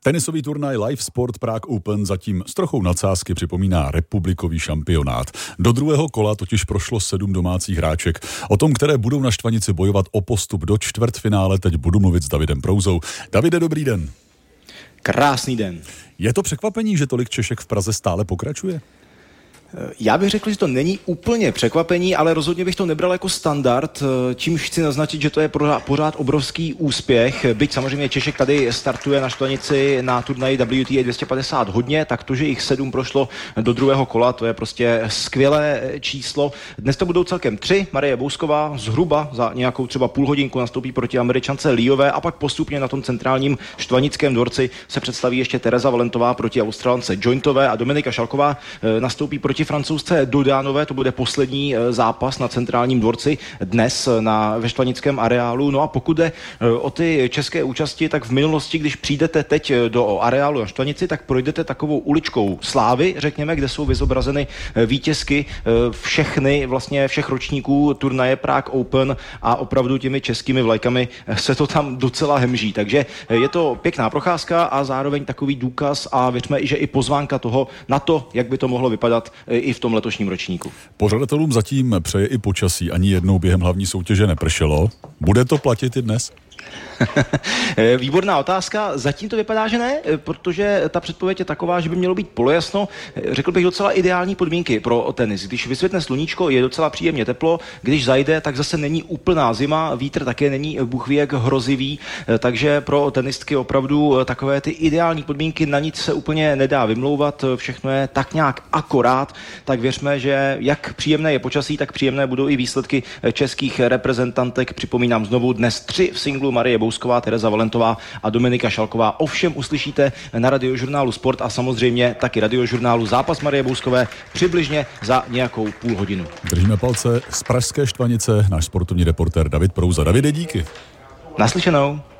Tenisový turnaj Live Sport Prague Open zatím s trochou nadsázky připomíná republikový šampionát. Do druhého kola totiž prošlo 7 domácích hráček. O tom, které budou na Štvanici bojovat o postup do čtvrtfinále, teď budu mluvit s Davidem Prouzou. Davide, dobrý den. Krásný den. Je to překvapení, že tolik Češek v Praze stále pokračuje? Já bych řekl, že to není úplně překvapení, ale rozhodně bych to nebral jako standard, čímž chci naznačit, že to je pořád obrovský úspěch. Byť samozřejmě Češek tady startuje na Štvanici na turnaji WTA 250 hodně, tak to, že jich 7 prošlo do druhého kola, to je prostě skvělé číslo. Dnes to budou celkem 3. Marie Bousková zhruba za nějakou třeba půl hodinku nastoupí proti Američance Liové a pak postupně na tom centrálním štvanickém dvorci se představí ještě Tereza Valentová proti Australance Jointové a Dominika Šalková nastoupí proti Francouzce Dodánové, to bude poslední zápas na centrálním dvorci dnes ve štvanickém areálu. No a pokud jde o ty české účasti, tak v minulosti, když přijdete teď do areálu na Štvanici, tak projdete takovou uličkou slávy, řekněme, kde jsou vyzobrazeny vítězky všech ročníků turnaje Prague Open a opravdu těmi českými vlajkami se to tam docela hemží. Takže je to pěkná procházka a zároveň takový důkaz a věřme, že i pozvánka toho na to, jak by to mohlo vypadat i v tom letošním ročníku. Pořadatelům zatím přeje i počasí, ani jednou během hlavní soutěže nepršelo. Bude to platit i dnes? Výborná otázka. Zatím to vypadá, že ne, protože ta předpověď je taková, že by mělo být polojasno. Řekl bych docela ideální podmínky pro tenis. Když vysvětne sluníčko, je docela příjemně teplo, když zajde, tak zase není úplná zima, vítr také není bůh ví jak hrozivý, takže pro tenistky opravdu takové ty ideální podmínky, na nic se úplně nedá vymlouvat, všechno je tak nějak akorát, tak věřme, že jak příjemné je počasí, tak příjemné budou i výsledky českých reprezentantek. Připomínám znovu, dnes 3 v singlu Marie Bousková, Tereza Valentová a Dominika Šalková. Ovšem uslyšíte na Radiožurnálu Sport a samozřejmě taky Radiožurnálu zápas Marie Bouskové přibližně za nějakou půl hodinu. Držíme palce z pražské Štvanice, náš sportovní reportér David Prouza. Davide, díky. Naslyšenou.